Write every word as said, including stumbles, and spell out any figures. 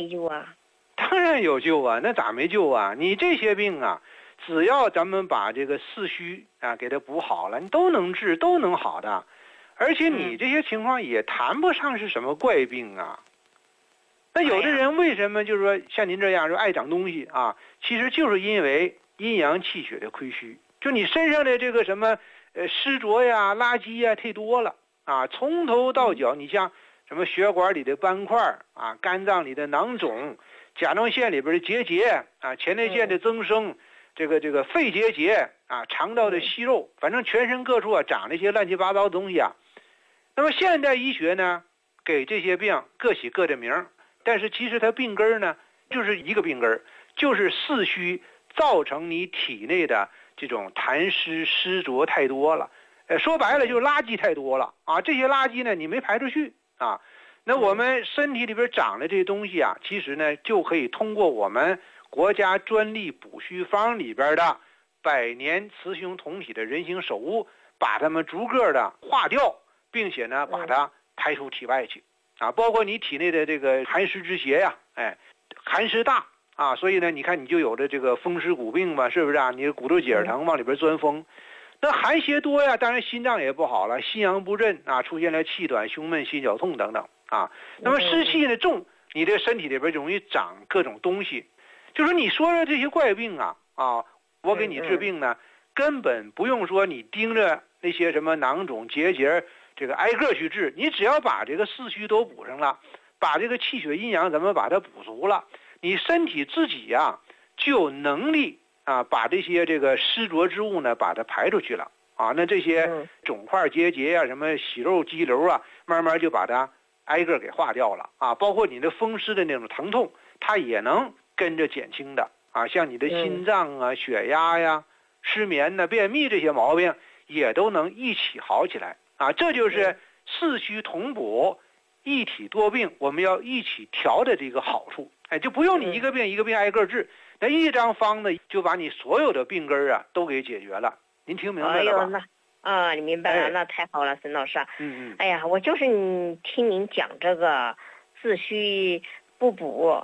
没救啊？ 当然有救啊，那咋没救啊？你这些病啊，只要咱们把这个四虚啊给它补好了，你都能治，都能好的。而且你这些情况也谈不上是什么怪病啊。那有的人为什么就是说像您这样说爱长东西啊？其实就是因为阴阳气血的亏虚，就你身上的这个什么呃湿浊呀、垃圾呀太多了啊，从头到脚，你像什么血管里的斑块啊、肝脏里的囊肿、甲状腺里边的结节啊、前列腺的增生，这个这个肺结节啊、肠道的息肉，反正全身各处啊长那些乱七八糟的东西啊。那么现代医学呢，给这些病各起各的名儿，但是其实它病根呢就是一个病根，就是四虚造成你体内的这种痰湿湿浊太多了。呃，说白了就是垃圾太多了啊！这些垃圾呢你没排出去啊。那我们身体里边长的这些东西啊，其实呢就可以通过我们国家专利补虚方里边的百年雌雄同体的人形手物，把它们逐个的化掉，并且呢把它排出体外去啊。包括你体内的这个寒湿之邪呀，哎，寒湿大啊，所以呢你看你就有的这个风湿骨病嘛，是不是啊？你的骨头节疼往里边钻风。那寒邪多呀，当然心脏也不好了，心阳不振啊，出现了气短、胸闷、心绞痛等等啊。那么湿气呢重，你的身体里边容易长各种东西。就说你说的这些怪病啊啊，我给你治病呢，根本不用说你盯着那些什么囊肿结节，这个挨个去治，你只要把这个四虚都补上了，把这个气血阴阳咱们把它补足了，你身体自己呀、啊、就有能力。啊，把这些这个湿浊之物呢，把它排出去了啊。那这些肿块结节啊，什么息肉肌瘤啊，慢慢就把它挨个给化掉了啊。包括你的风湿的那种疼痛，它也能跟着减轻的啊。像你的心脏啊、血压呀、失眠呐、便秘这些毛病，也都能一起好起来啊。这就是四虚同补、一体多病，我们要一起调的这个好处。哎，就不用你一个病一个病挨个治。那一张方呢，就把你所有的病根啊都给解决了。您听明白了吧？ 哎呦，那啊，你明白了，哎、那太好了，沈老师。 嗯嗯。 哎呀，我就是听您讲这个自虚不补，